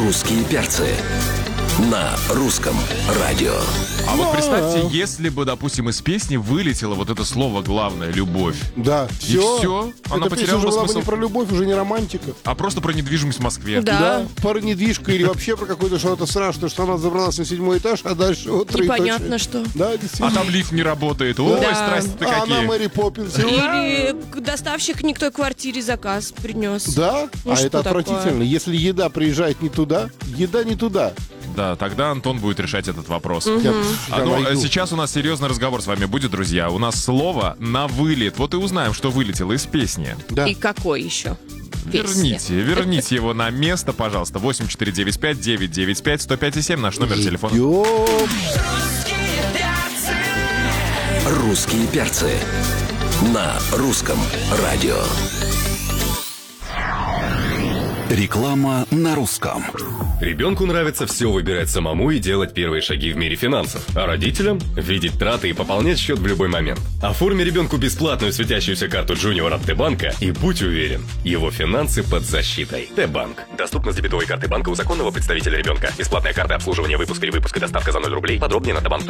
«Русские перцы» на русском радио. А вот представьте, если бы, допустим, из песни вылетело вот это слово главное — любовь. Да, И все, она Эта песня потеряла уже бы была бы смысл. не про любовь, уже не романтика. А просто про недвижимость в Москве. Да. Про недвижку или вообще про какое-то что-то страшное, что она забралась на 7-й этаж, а дальше вот Непонятно что. Да, А действительно. там лифт не работает. Ой, Да. страсти-то А она какие. Мэри Поппинс. Или доставщик не к той квартире заказ принес. Да? Ну, А что это такое? отвратительно. Если еда приезжает не туда, еда не туда. Да, тогда Антон будет решать этот вопрос. Я найду. Сейчас у нас серьезный разговор с вами будет, друзья. У нас слово на вылет. Вот и узнаем, что вылетело из песни. Да. И какой еще? Песни. Верните его на место, пожалуйста. 8495-995-105,7 наш номер телефона. Идем. «Русские перцы» на русском радио. Реклама на русском. Ребенку нравится все выбирать самому и делать первые шаги в мире финансов. А родителям – видеть траты и пополнять счет в любой момент. Оформи ребенку бесплатную светящуюся карту Junior от Т-банка и будь уверен, его финансы под защитой. Т-банк. Доступно с дебетовой карты банка у законного представителя ребенка. Бесплатная карта обслуживания, выпуск, перевыпуск и доставка за 0 рублей. Подробнее на